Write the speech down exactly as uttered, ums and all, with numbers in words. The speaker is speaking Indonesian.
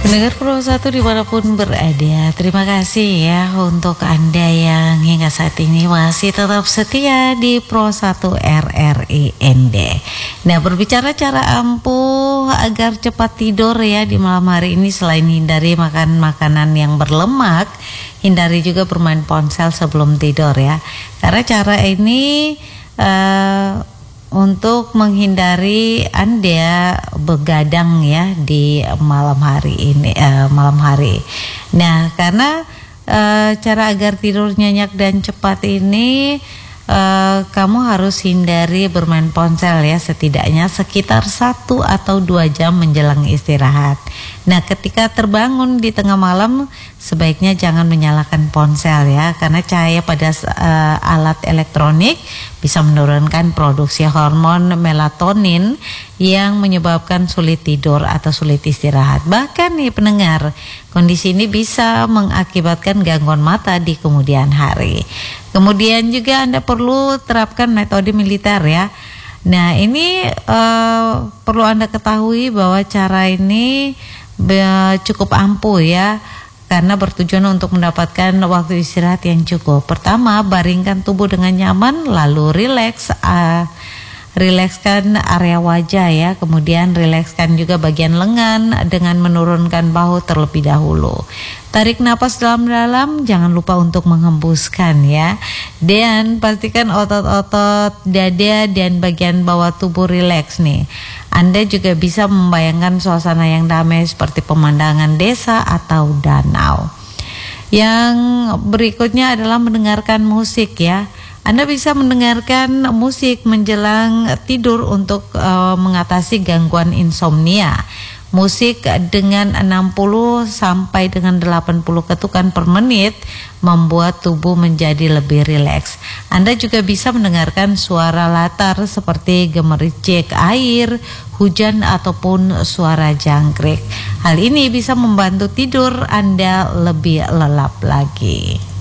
Pendengar Pro satu dimanapun berada, terima kasih ya untuk Anda yang hingga saat ini masih tetap setia di Pro satu R R I N D. Nah, berbicara cara ampuh agar cepat tidur ya di malam hari ini, selain hindari makan makanan yang berlemak, hindari juga bermain ponsel sebelum tidur ya. Karena cara ini uh, untuk menghindari Anda begadang ya di malam hari ini uh, malam hari. Nah, karena uh, cara agar tidur nyenyak dan cepat ini uh, kamu harus hindari bermain ponsel ya setidaknya sekitar satu atau dua jam menjelang istirahat. Nah, ketika terbangun di tengah malam sebaiknya jangan menyalakan ponsel ya, karena cahaya pada uh, alat elektronik bisa menurunkan produksi hormon melatonin yang menyebabkan sulit tidur atau sulit istirahat. Bahkan nih pendengar, kondisi ini bisa mengakibatkan gangguan mata di kemudian hari. Kemudian juga Anda perlu terapkan metode militer ya. Nah, ini uh, perlu Anda ketahui bahwa cara ini cukup ampuh ya, karena bertujuan untuk mendapatkan waktu istirahat yang cukup. Pertama, baringkan tubuh dengan nyaman, lalu rileks, uh, rilekskan area wajah ya, kemudian rilekskan juga bagian lengan dengan menurunkan bahu terlebih dahulu. Tarik napas dalam-dalam, jangan lupa untuk menghembuskan ya. Dan pastikan otot-otot dada dan bagian bawah tubuh rileks nih. Anda juga bisa membayangkan suasana yang damai seperti pemandangan desa atau danau. Yang berikutnya adalah mendengarkan musik ya. Anda bisa mendengarkan musik menjelang tidur untuk uh, mengatasi gangguan insomnia. Musik dengan enam puluh sampai dengan delapan puluh ketukan per menit membuat tubuh menjadi lebih rileks. Anda juga bisa mendengarkan suara latar seperti gemericik air, hujan ataupun suara jangkrik. Hal ini bisa membantu tidur Anda lebih lelap lagi.